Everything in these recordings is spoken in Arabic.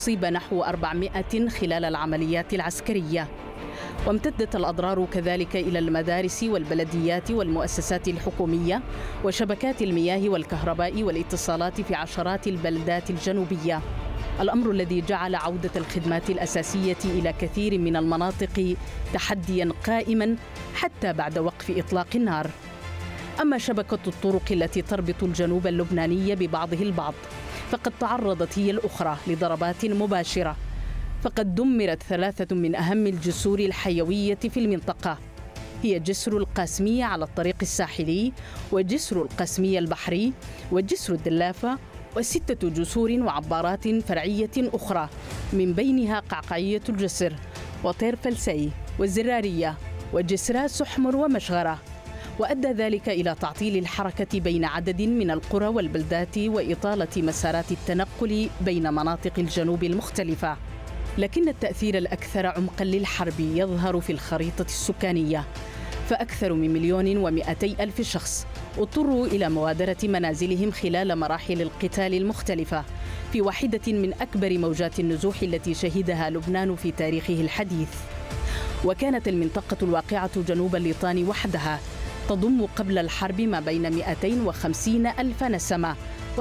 أصيب نحو 400 خلال العمليات العسكرية. وامتدت الأضرار كذلك إلى المدارس والبلديات والمؤسسات الحكومية وشبكات المياه والكهرباء والاتصالات في عشرات البلدات الجنوبية، الأمر الذي جعل عودة الخدمات الأساسية إلى كثير من المناطق تحدياً قائماً حتى بعد وقف إطلاق النار. أما شبكة الطرق التي تربط الجنوب اللبناني ببعضه البعض فقد تعرضت هي الأخرى لضربات مباشرة، فقد دمرت ثلاثة من أهم الجسور الحيوية في المنطقة، هي جسر القاسمية على الطريق الساحلي، وجسر القاسمية البحري، وجسر الدلافة، وستة جسور وعبارات فرعية أخرى من بينها قعقعية الجسر وطير فلسي والزرارية وجسرا سحمر ومشغرة. وأدى ذلك إلى تعطيل الحركة بين عدد من القرى والبلدات وإطالة مسارات التنقل بين مناطق الجنوب المختلفة. لكن التأثير الأكثر عمقاً للحرب يظهر في الخريطة السكانية، فأكثر من 1,200,000 شخص اضطروا إلى مغادرة منازلهم خلال مراحل القتال المختلفة في واحدة من أكبر موجات النزوح التي شهدها لبنان في تاريخه الحديث. وكانت المنطقة الواقعة جنوب الليطان وحدها تضم قبل الحرب ما بين 250,000 نسمة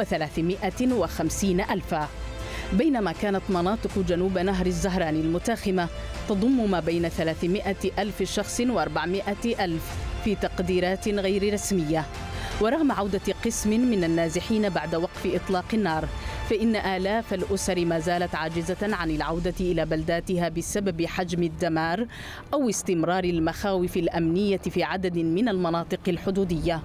و350,000، بينما كانت مناطق جنوب نهر الزهران المتاخمة تضم ما بين 300,000 شخص و400,000 في تقديرات غير رسمية. ورغم عودة قسم من النازحين بعد وقف إطلاق النار، فإن آلاف الأسر ما زالت عاجزة عن العودة إلى بلداتها بسبب حجم الدمار أو استمرار المخاوف الأمنية في عدد من المناطق الحدودية.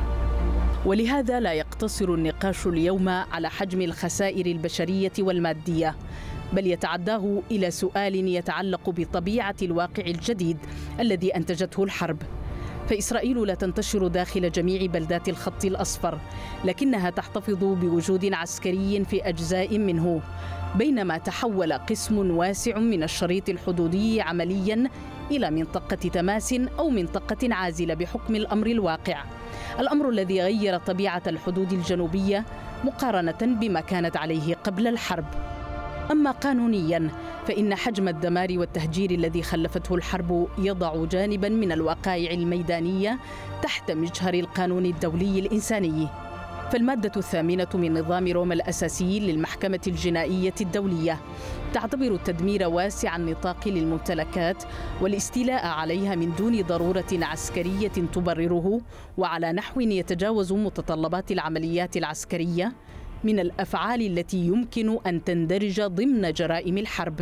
ولهذا لا يقتصر النقاش اليوم على حجم الخسائر البشرية والمادية، بل يتعداه إلى سؤال يتعلق بطبيعة الواقع الجديد الذي أنتجته الحرب. فإسرائيل لا تنتشر داخل جميع بلدات الخط الأصفر، لكنها تحتفظ بوجود عسكري في أجزاء منه، بينما تحول قسم واسع من الشريط الحدودي عملياً إلى منطقة تماس أو منطقة عازلة بحكم الأمر الواقع، الأمر الذي غير طبيعة الحدود الجنوبية مقارنة بما كانت عليه قبل الحرب. أما قانونياً فإن حجم الدمار والتهجير الذي خلفته الحرب يضع جانباً من الوقائع الميدانية تحت مجهر القانون الدولي الإنساني. فالمادة 8 من نظام روما الأساسي للمحكمة الجنائية الدولية تعتبر التدمير واسع النطاق للممتلكات والاستيلاء عليها من دون ضرورة عسكرية تبرره وعلى نحو يتجاوز متطلبات العمليات العسكرية من الأفعال التي يمكن أن تندرج ضمن جرائم الحرب.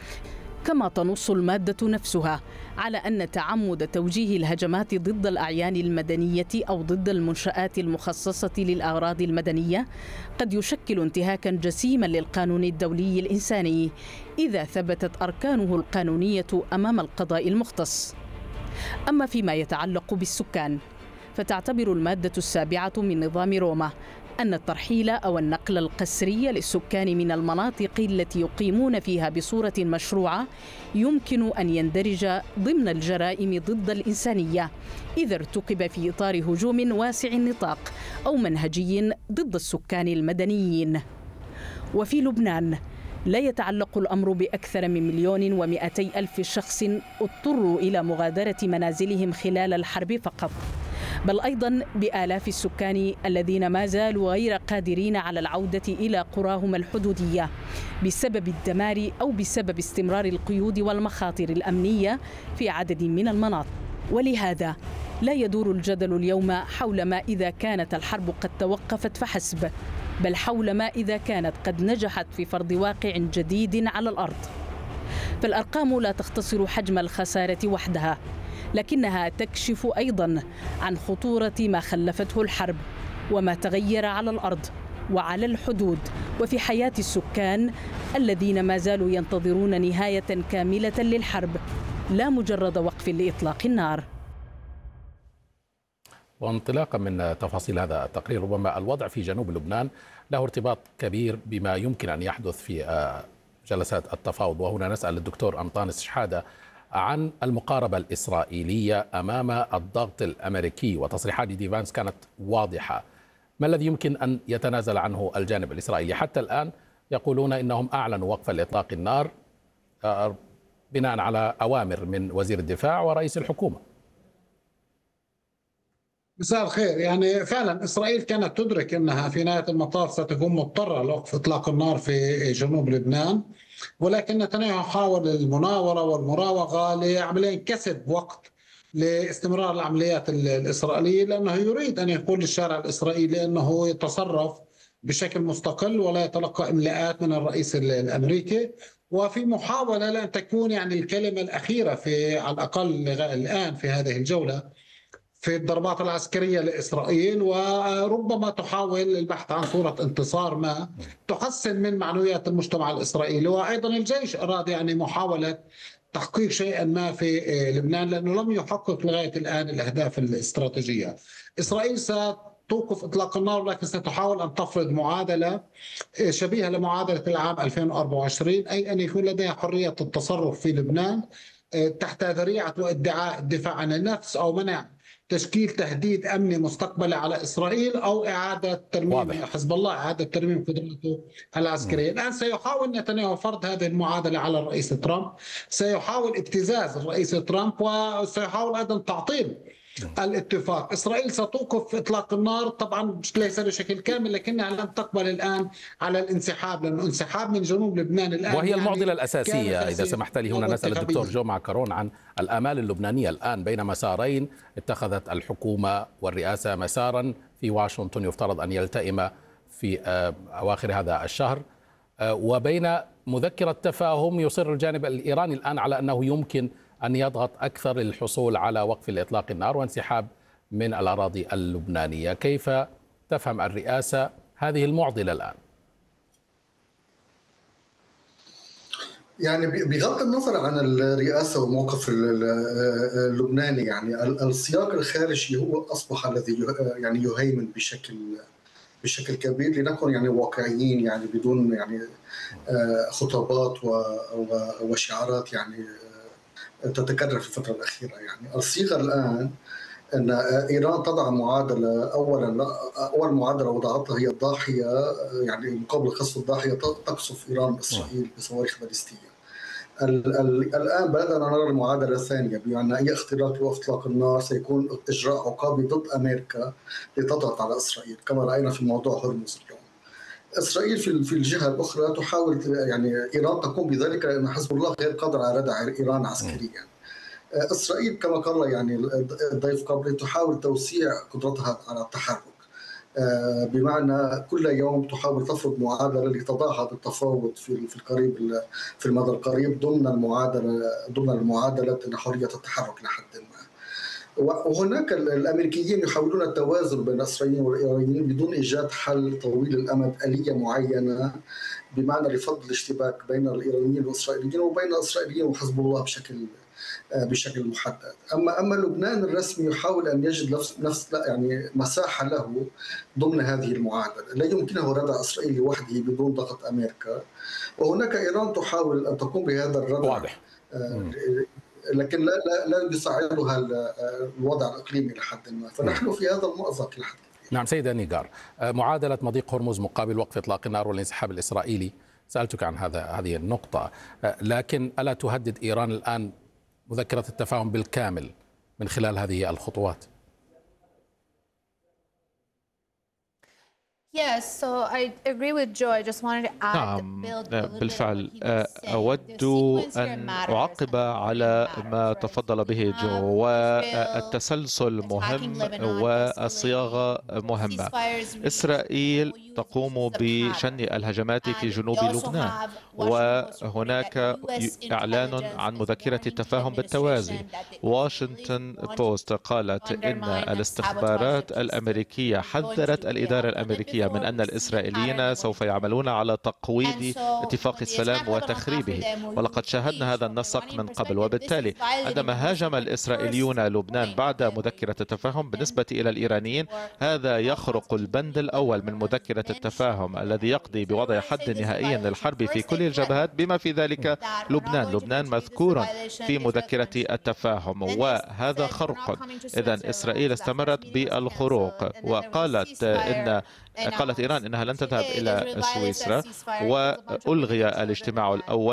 كما تنص المادة نفسها على أن تعمد توجيه الهجمات ضد الأعيان المدنية أو ضد المنشآت المخصصة للأغراض المدنية قد يشكل انتهاكاً جسيماً للقانون الدولي الإنساني إذا ثبتت أركانه القانونية أمام القضاء المختص. أما فيما يتعلق بالسكان فتعتبر المادة 7 من نظام روما أن الترحيل أو النقل القسري للسكان من المناطق التي يقيمون فيها بصورة مشروعة يمكن أن يندرج ضمن الجرائم ضد الإنسانية إذا ارتكب في إطار هجوم واسع النطاق أو منهجي ضد السكان المدنيين. وفي لبنان لا يتعلق الأمر بأكثر من 1,200,000 شخص اضطروا إلى مغادرة منازلهم خلال الحرب فقط، بل أيضاً بآلاف السكان الذين ما زالوا غير قادرين على العودة إلى قراهم الحدودية بسبب الدمار أو بسبب استمرار القيود والمخاطر الأمنية في عدد من المناطق. ولهذا لا يدور الجدل اليوم حول ما إذا كانت الحرب قد توقفت فحسب، بل حول ما إذا كانت قد نجحت في فرض واقع جديد على الأرض. فالأرقام لا تختصر حجم الخسارة وحدها، لكنها تكشف أيضاً عن خطورة ما خلفته الحرب وما تغير على الأرض وعلى الحدود وفي حياة السكان الذين ما زالوا ينتظرون نهاية كاملة للحرب، لا مجرد وقف لإطلاق النار. وانطلاقا من تفاصيل هذا التقرير، ربما الوضع في جنوب لبنان له ارتباط كبير بما يمكن أن يحدث في جلسات التفاوض، وهنا نسأل الدكتور أنطانس شحادة عن المقاربة الإسرائيلية أمام الضغط الأمريكي، وتصريحات دي فانس كانت واضحة. ما الذي يمكن أن يتنازل عنه الجانب الإسرائيلي؟ حتى الآن يقولون إنهم أعلنوا وقف الإطلاق النار بناء على أوامر من وزير الدفاع ورئيس الحكومة. مساء الخير. يعني فعلا إسرائيل كانت تدرك أنها في نهاية المطاف ستكون مضطرة لوقف إطلاق النار في جنوب لبنان، ولكن نتنياهو حاول المناورة والمراوغة لعمليا كسب وقت لاستمرار العمليات الإسرائيلية، لأنه يريد أن يقول للشارع الإسرائيلي أنه يتصرف بشكل مستقل ولا يتلقى إملاءات من الرئيس الأمريكي، وفي محاولة لأن تكون يعني الكلمة الأخيرة في على الأقل الآن في هذه الجولة في الضربات العسكرية لإسرائيل، وربما تحاول البحث عن صورة انتصار ما تحسن من معنويات المجتمع الإسرائيلي. وأيضا الجيش أراد يعني محاولة تحقيق شيئا ما في لبنان، لأنه لم يحقق لغاية الآن الأهداف الاستراتيجية. إسرائيل ستوقف إطلاق النار، ولكن ستحاول أن تفرض معادلة شبيهة لمعادلة العام 2024، أي أن يكون لديها حرية التصرف في لبنان تحت ذريعة وادعاء الدفاع عن النفس أو منع تشكيل تهديد أمني مستقبلي على إسرائيل، أو إعادة ترميم حزب الله، إعادة ترميم قدراته العسكرية. الآن سيحاول نتنياهو فرض هذه المعادلة على الرئيس ترامب، سيحاول ابتزاز الرئيس ترامب، وسيحاول أيضا تعطيل الاتفاق. إسرائيل ستوقف إطلاق النار طبعا ليس بشكل كامل، لكنها لم تقبل الآن على الانسحاب، لأنه انسحاب من جنوب لبنان الآن وهي المعضلة الأساسية. إذا سمحت لي هنا نسأل الدكتور جو معكرون عن الآمال اللبنانية الآن بين مسارين اتخذت الحكومة والرئاسة مسارا في واشنطن يفترض أن يلتئم في أواخر هذا الشهر، وبين مذكرة تفاهم يصر الجانب الإيراني الآن على أنه يمكن أن يضغط أكثر للحصول على وقف الإطلاق النار وانسحاب من الأراضي اللبنانية. كيف تفهم الرئاسة هذه المعضلة الآن؟ يعني بغض النظر عن الرئاسة والموقف اللبناني، يعني السياق الخارجي هو أصبح الذي يعني يهيمن بشكل كبير. لنكن يعني واقعيين، يعني بدون يعني خطابات وشعارات يعني تتكرر في الفترة الأخيرة. يعني الصيغة الآن أن إيران تضع معادلة. أول معادلة وضعتها هي الضاحية، يعني مقابل خصف الضاحية تقصف إيران إسرائيل بصواريخ باليستية. الآن بدأنا نرى المعادلة الثانية، بمعنى أي اختراق لإطلاق النار سيكون إجراء عقابي ضد أمريكا لتضغط على إسرائيل، كما رأينا في موضوع هرمز اليوم. إسرائيل في الجهة الأخرى تحاول، يعني إيران تقوم بذلك لأن حزب الله غير قادر على ردع إيران عسكريا. إسرائيل كما قال يعني الضيف قبل تحاول توسيع قدرتها على التحرك، بمعنى كل يوم تحاول تفرض معادلة لتضعها بالتفاوض في المدى القريب ضمن المعادلة حرية التحرك لحد ما. وهناك الأمريكيين يحاولون التوازن بين الإسرائيليين والإيرانيين بدون إيجاد حل طويل الأمد، آلية معينة بمعنى رفض الاشتباك بين الإيرانيين والإسرائيليين وبين الإسرائيليين وحزب الله بشكل محدد. أما لبنان الرسمي يحاول أن يجد نفس يعني مساحة له ضمن هذه المعادلة، لا يمكنه ردع إسرائيل لوحده بدون ضغط أمريكا، وهناك إيران تحاول أن تقوم بهذا الردع. واضح. لكن لا يساعدها الوضع الإقليمي لحد ما، فنحن في هذا المأزق لحد كبير. نعم سيدة نيجار، معادلة مضيق هرمز مقابل وقف إطلاق النار والانسحاب الإسرائيلي، سألتك عن هذه النقطة، لكن ألا تهدد إيران الآن مذكرة التفاهم بالكامل من خلال هذه الخطوات؟ نعم بالفعل، أود أن أعقب على ما تفضل به جو، والتسلسل مهم والصياغة مهمة. إسرائيل تقوم بشن الهجمات في جنوب لبنان، وهناك إعلان عن مذكرة التفاهم بالتوازي. واشنطن بوست قالت إن الاستخبارات الأمريكية حذرت الإدارة الأمريكية من أن الإسرائيليين سوف يعملون على تقويض اتفاق السلام وتخريبه، ولقد شاهدنا هذا النسق من قبل. وبالتالي عندما هاجم الإسرائيليون لبنان بعد مذكرة التفاهم بالنسبة إلى الإيرانيين، هذا يخرق البند الأول من مذكرة قائمة التفاهم الذي يقضي بوضع حد نهائي للحرب في كل الجبهات بما في ذلك لبنان. لبنان مذكور في مذكرة التفاهم، وهذا خرق. إذن إسرائيل استمرت بالخروق، وقالت قالت إيران إنها لن تذهب إلى سويسرا، وألغي الاجتماع الأول